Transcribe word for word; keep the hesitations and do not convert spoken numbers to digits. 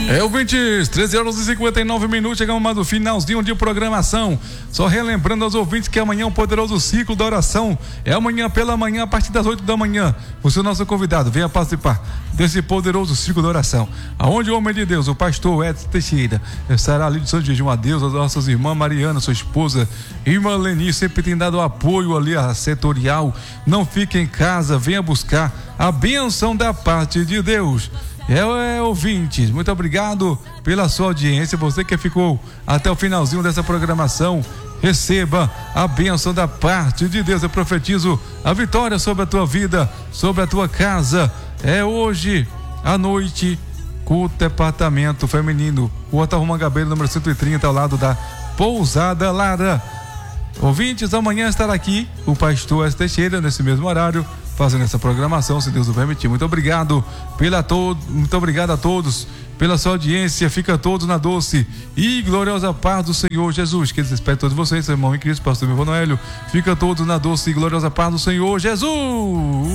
É, ouvintes, treze horas e cinquenta e nove minutos, chegamos mais do finalzinho de programação. Só relembrando aos ouvintes que amanhã o poderoso ciclo da oração é amanhã pela manhã, a partir das oito da manhã. Você é o nosso convidado, venha participar desse poderoso ciclo da oração, aonde o homem de Deus, o pastor Edson Teixeira, estará ali de São Jejum a Deus, as nossas irmãs Mariana, sua esposa, irmã Leni, sempre tem dado apoio ali a setorial. Não fique em casa, venha buscar a bênção da parte de Deus. É, é, ouvintes, muito obrigado pela sua audiência. Você que ficou até o finalzinho dessa programação, receba a bênção da parte de Deus. Eu profetizo a vitória sobre a tua vida, sobre a tua casa. É hoje à noite, culto departamento feminino, Rua Ataúfo Mangabeira, número cento e trinta, ao lado da Pousada Lara. Ouvintes, amanhã estará aqui o pastor Edson Teixeira, nesse mesmo horário, fazendo essa programação, se Deus o permitir. Muito obrigado pela todo, muito obrigado a todos pela sua audiência. Fica todos na doce e gloriosa paz do Senhor Jesus. Que despeito todos vocês, seu irmão em Cristo, pastor Milton Noélio. Fica todos na doce e gloriosa paz do Senhor Jesus.